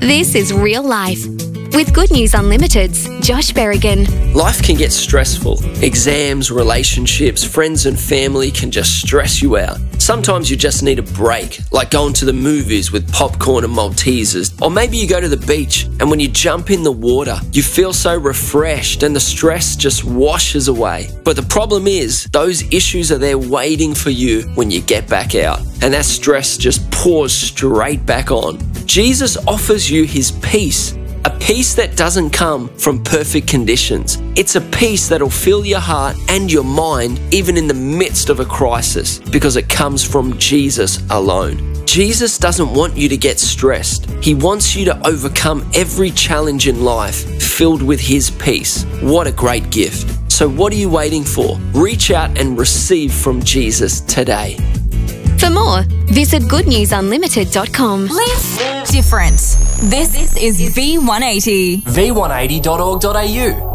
This is Real Life with Good News Unlimited's Josh Berrigan. Life can get stressful. Exams, relationships, friends and family can just stress you out. Sometimes you just need a break, like going to the movies with popcorn and Maltesers. Or maybe you go to the beach and when you jump in the water, you feel so refreshed and the stress just washes away. But the problem is, those issues are there waiting for you when you get back out. And that stress just pours straight back on. Jesus offers you his peace. A peace that doesn't come from perfect conditions. It's a peace that'll fill your heart and your mind even in the midst of a crisis because it comes from Jesus alone. Jesus doesn't want you to get stressed. He wants you to overcome every challenge in life filled with his peace. What a great gift. So what are you waiting for? Reach out and receive from Jesus today. For more, visit goodnewsunlimited.com. Live different. This is V180. V180.org.au